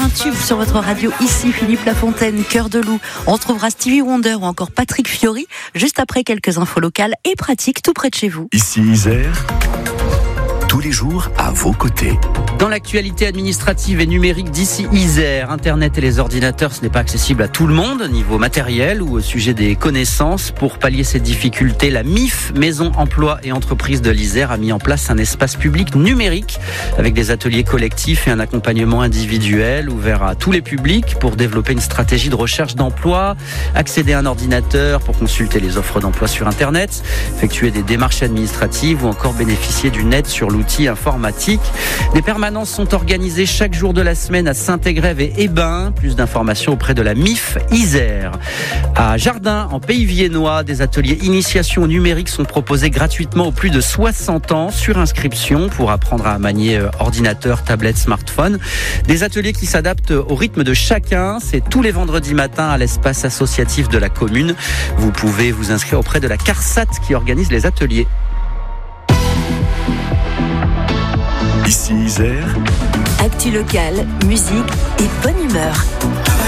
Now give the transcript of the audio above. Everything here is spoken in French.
un tube sur votre radio. Ici Philippe Lafontaine, Cœur de Loup. On retrouvera Stevie Wonder ou encore Patrick Fiori juste après quelques infos locales et pratiques tout près de chez vous. Ici Isère, tous les jours à vos côtés. Dans l'actualité administrative et numérique d'ici Isère, Internet et les ordinateurs, ce n'est pas accessible à tout le monde, niveau matériel ou au sujet des connaissances. Pour pallier ces difficultés, la MIF, Maison Emploi et Entreprises de l'Isère, a mis en place un espace public numérique avec des ateliers collectifs et un accompagnement individuel ouvert à tous les publics pour développer une stratégie de recherche d'emploi, accéder à un ordinateur pour consulter les offres d'emploi sur Internet, effectuer des démarches administratives ou encore bénéficier d'une aide sur l'outil informatique. Des permanences sont organisées chaque jour de la semaine à Saint-Égrève et Hébin. Plus d'informations auprès de la MIF Isère. À Jardin, en Pays Viennois, des ateliers initiation au numérique sont proposés gratuitement aux plus de 60 ans sur inscription pour apprendre à manier ordinateur, tablette, smartphone. Des ateliers qui s'adaptent au rythme de chacun. C'est tous les vendredis matins à l'espace associatif de la commune. Vous pouvez vous inscrire auprès de la CARSAT qui organise les ateliers. Ici Isère, Actu locale, musique et bonne humeur.